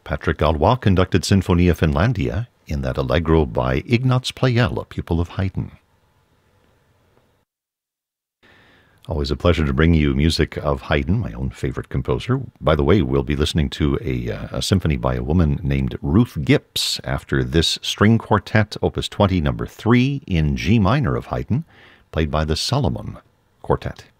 Patrick Galois conducted Sinfonia Finlandia in that Allegro by Ignaz Pleyel, a pupil of Haydn. Always a pleasure to bring you music of Haydn, my own favorite composer. By the way, we'll be listening to a symphony by a woman named Ruth Gips after this string quartet, Opus 20, number 3, in G minor of Haydn, played by the Salomon Quartet.